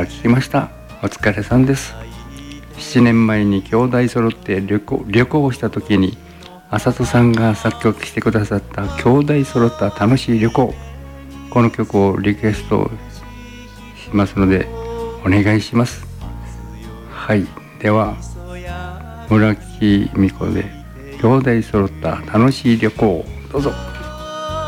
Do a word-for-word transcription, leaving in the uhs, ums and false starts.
から聞きました。お疲れさんです。ななねんまえに兄弟揃って旅行、旅行をした時にあさとさんが作曲してくださった兄弟揃った楽しい旅行、この曲をリクエストしますのでお願いします。はい、では村木美子で兄弟揃った楽しい旅行、どうぞ。